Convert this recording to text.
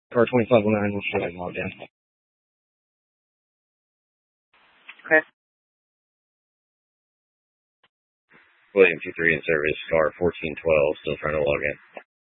Car 2509 will show logged in. Okay. William 23 in service, car 1412, still trying to log in.